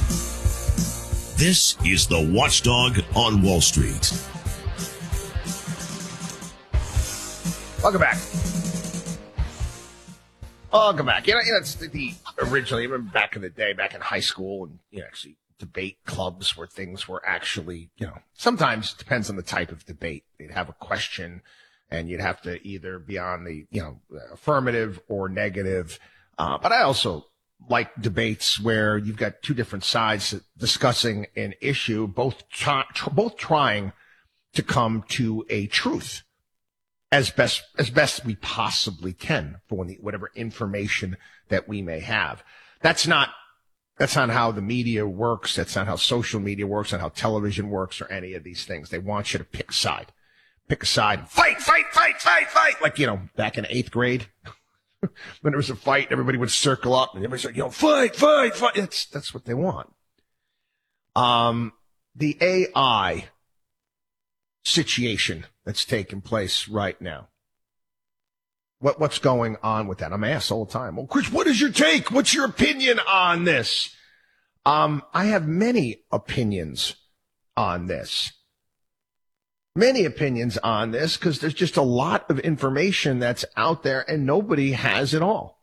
This is the Watchdog on Wall Street. Welcome back. Welcome back. It's the originally, remember back in the day, back in high school, and actually debate clubs where things were actually, sometimes it depends on the type of debate. They'd have a question, and you'd have to either be on the, affirmative or negative. But I also like debates where you've got two different sides discussing an issue, both trying to come to a truth as best we possibly can for whatever information that we may have. That's not how the media works. That's not how social media works, not how television works, or any of these things. They want you to pick a side. Pick a side. Fight. Like, back in 8th grade, when there was a fight, everybody would circle up and everybody said, fight. That's what they want. The AI situation that's taking place right now. What's going on with that? I'm asked all the time. Well, Chris, what is your take? What's your opinion on this? I have many opinions on this. Many opinions on this because there's just a lot of information that's out there and nobody has it all.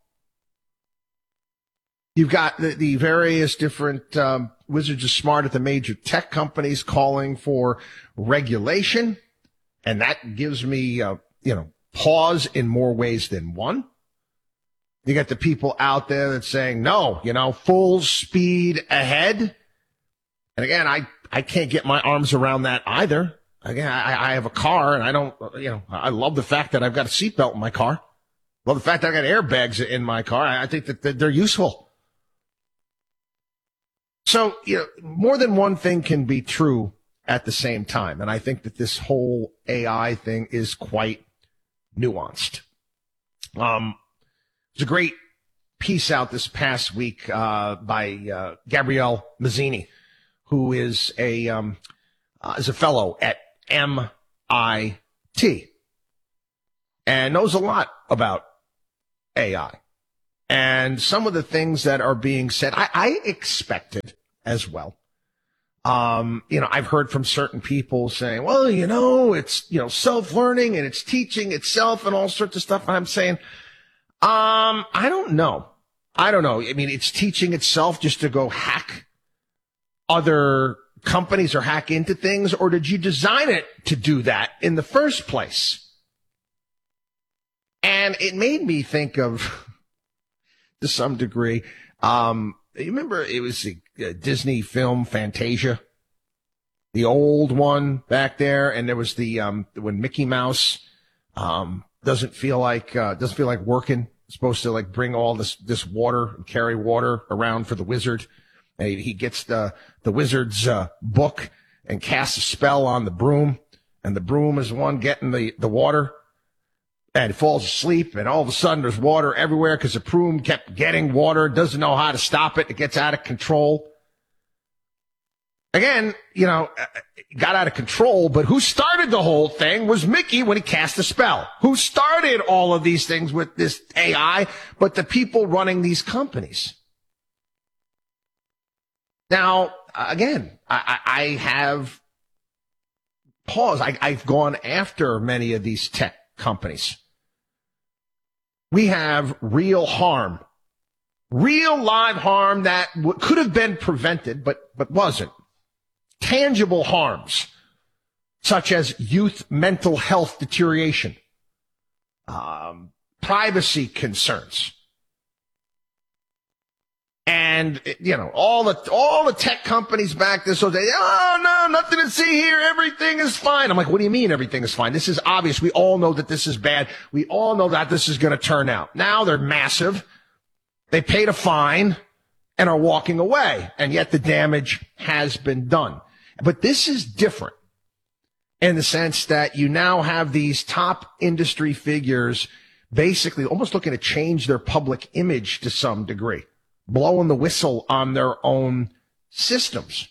You've got the various different wizards of smart at the major tech companies calling for regulation, and that gives me, pause in more ways than one. You got the people out there that's saying, no, full speed ahead. And again, I can't get my arms around that either. Again, I have a car and I don't, I love the fact that I've got a seatbelt in my car. Love the fact that I got airbags in my car. I think that they're useful. So, more than one thing can be true at the same time. And I think that this whole AI thing is quite nuanced. There's a great piece out this past week by Gabrielle Mazzini, who is a fellow at MIT and knows a lot about AI. And some of the things that are being said, I expected as well. I've heard from certain people saying, well, it's, self-learning and it's teaching itself and all sorts of stuff. And I'm saying, I don't know. I mean, it's teaching itself just to go hack other companies or hack into things, or did you design it to do that in the first place? And it made me think of, to some degree, you remember it was the Disney film Fantasia, the old one back there, and there was the when Mickey Mouse doesn't feel like working, supposed to like bring all this water and carry water around for the wizard. And he gets the wizard's book and casts a spell on the broom, and the broom is the one getting the water. And it falls asleep, and all of a sudden there's water everywhere because the broom kept getting water, doesn't know how to stop it. It gets out of control. Again, it got out of control, but who started the whole thing was Mickey when he cast the spell. Who started all of these things with this AI but the people running these companies? Now, again, I have paused. I've gone after many of these tech companies. We have real harm, real live harm that could have been prevented, but wasn't. Tangible harms, such as youth mental health deterioration, privacy concerns. And, all the tech companies back there, so they, oh, no, nothing to see here. Everything is fine. I'm like, what do you mean everything is fine? This is obvious. We all know that this is bad. We all know that this is going to turn out. Now they're massive. They paid a fine and are walking away. And yet the damage has been done. But this is different in the sense that you now have these top industry figures basically almost looking to change their public image to some degree, blowing the whistle on their own systems.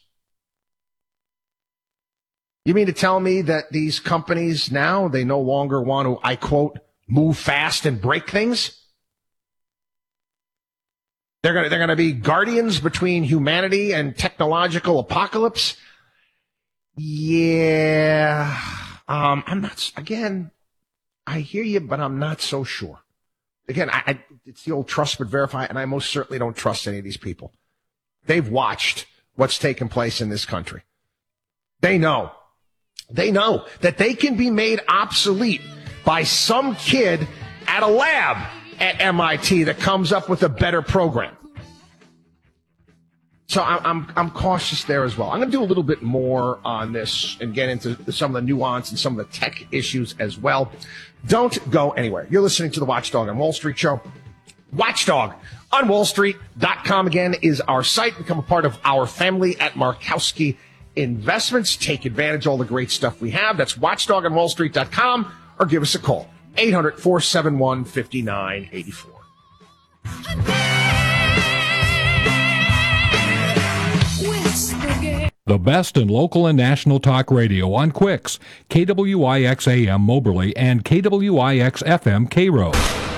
You mean to tell me that these companies now, they no longer want to, I quote, move fast and break things? They're gonna be guardians between humanity and technological apocalypse. Yeah. I'm not, again, I hear you, but I'm not so sure. Again, it's the old trust but verify, and I most certainly don't trust any of these people. They've watched what's taken place in this country. They know that they can be made obsolete by some kid at a lab at MIT that comes up with a better program. So I'm cautious there as well. I'm going to do a little bit more on this and get into some of the nuance and some of the tech issues as well. Don't go anywhere. You're listening to the Watchdog on Wall Street show. Watchdog on wallstreet.com again is our site. Become a part of our family at Markowski Investments. Take advantage of all the great stuff we have. That's watchdog on wallstreet.com, or give us a call. 800-471-5984. The best in local and national talk radio on Quicks, KWIX AM Moberly and KWIX FM Cairo.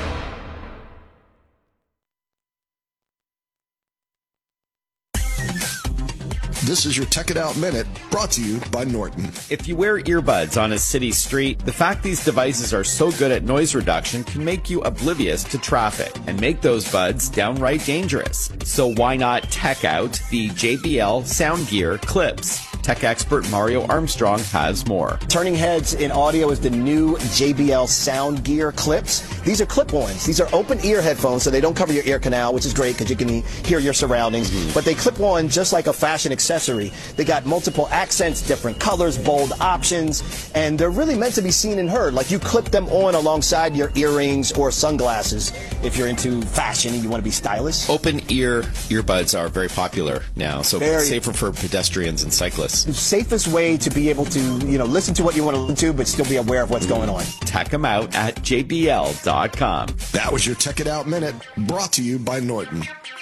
This is your Tech It Out Minute, brought to you by Norton. If you wear earbuds on a city street, the fact these devices are so good at noise reduction can make you oblivious to traffic and make those buds downright dangerous. So why not tech out the JBL Sound Gear Clips? Tech expert Mario Armstrong has more. Turning heads in audio is the new JBL Sound Gear Clips. These are clip-ons. These are open ear headphones, so they don't cover your ear canal, which is great because you can hear your surroundings. But they clip on just like a fashion accessory. They got multiple accents, different colors, bold options, and they're really meant to be seen and heard. Like you clip them on alongside your earrings or sunglasses if you're into fashion and you want to be stylish. Open ear earbuds are very popular now, so safer for pedestrians and cyclists. The safest way to be able to, listen to what you want to listen to, but still be aware of what's going on. Check them out at jbl.com. That was your Tech It Out Minute, brought to you by Norton.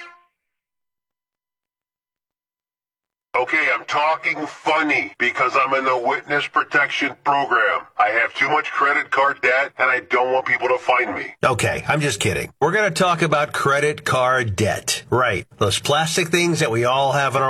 Okay, I'm talking funny because I'm in the witness protection program. I have too much credit card debt and I don't want people to find me. Okay, I'm just kidding. We're going to talk about credit card debt. Right. Those plastic things that we all have in our